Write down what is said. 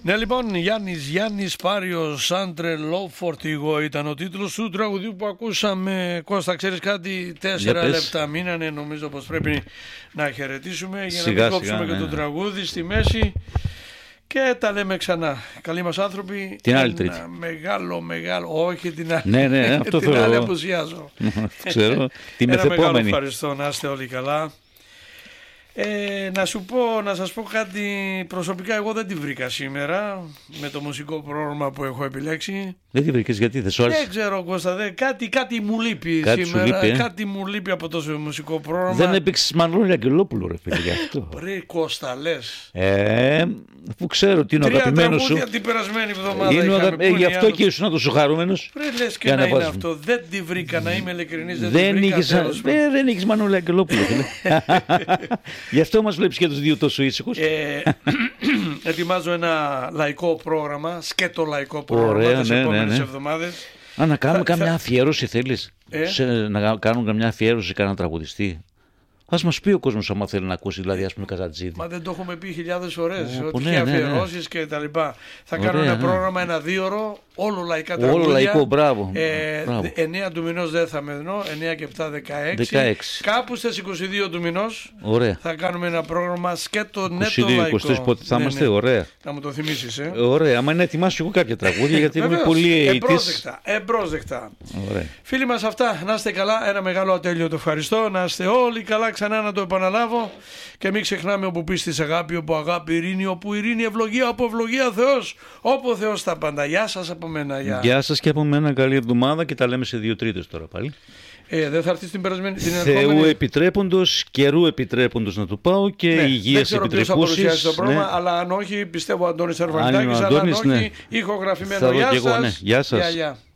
Ναι, λοιπόν, Γιάννης Πάριος, Άντρελο Φορτίγο ήταν ο τίτλος του τραγουδιού που ακούσαμε. Κώστα, ξέρεις κάτι, 4 λεπτά μείνανε, νομίζω πως πρέπει να χαιρετήσουμε για να μην κόψουμε και το τραγούδι στη μέση. Και τα λέμε ξανά. Καλοί μας άνθρωποι. Την άλλη Τρίτη. Μεγάλο. Όχι την άλλη. Ναι, αυτό την άλλη απουσιάζω. Ξέρω. Τη μεθεπόμενη. Μεγάλο ευχαριστώ. Να είστε όλοι καλά. Να σας πω κάτι προσωπικά. Εγώ δεν τη βρήκα σήμερα με το μουσικό πρόγραμμα που έχω επιλέξει. Δεν τη βρήκες γιατί δεν σου άρεσε? Δεν ξέρω, Κώστα, κάτι μου λείπει σήμερα. Κάτι μου λείπει από το μουσικό πρόγραμμα. Δεν έπαιξες Μανώλη Αγγελόπουλο, ρε φίλε, γι' αυτό. Ρε Κώστα, λες. Αφού ξέρω τι είναι ο αγαπημένος σου. Την περασμένη εβδομάδα γι' αυτό και ήσουν τόσο χαρούμενος. Ρε, λες και να είναι αυτό. Δεν τη βρήκα, να είμαι ειλικρινής. Δεν είχες Μανώλη Αγγελόπουλο, φίλε. Γι' αυτό μας βλέπεις και τους δύο τόσο ήσυχους. Ετοιμάζω ένα λαϊκό πρόγραμμα, σκέτο λαϊκό πρόγραμμα τις επόμενες εβδομάδες. Να κάνουμε καμιά αφιέρωση, θέλεις? Να κάνουμε καμιά αφιέρωση, κανένα τραγουδιστή. Ας μας πει ο κόσμος άμα θέλει να ακούσει, δηλαδή ας πούμε Καζατζίδη. Μα δεν το έχουμε πει χιλιάδες φορές, ότι και αφιερώσεις και τα λοιπά. Θα κάνω ένα πρόγραμμα, ένα 2ωρο, όλο λαϊκά τραγούδια. Όλο λαϊκό, μπράβο. 9 του μηνός δεν θα με δω, 9 και 7, 16. Κάπου στις 22 του μηνός θα κάνουμε ένα πρόγραμμα σκέτο νέτο λαϊκό. 22-23 πότε θα είμαστε, ωραία. Να μου το θυμίσεις, Ωραία, άμα είναι ετοιμάσου εγώ κάποια τραγούδια, γιατί είμαι πολύ εμπρόσδεκτα. Φίλοι μας, αυτά, να είστε καλά, ένα μεγάλο ατέλειο το ευχαριστώ, να είστε όλοι καλά. Ξανά να το επαναλάβω και μην ξεχνάμε όπου πίστης αγάπη, όπου αγάπη ειρήνη, όπου ειρήνη ευλογία, όπου ευλογία Θεός, όπου ο Θεός τα πάντα. Γεια σας από μένα. Γεια σας και από μένα, καλή εβδομάδα και τα λέμε σε 2/3 τώρα πάλι. Δεν θα έρθει την περασμένη, την Θεού επιτρέποντος, καιρού επιτρέποντος να του πάω και υγείας επιτρεπούσης. Δεν ξέρω ποιος θα παρουσιάσει το πρόγραμμα, αλλά αν όχι πιστεύω Αντώνης Αρβανιτάκης, αλλά αν όχι ηχογραφημένο. Γεια σας. Γεια σας.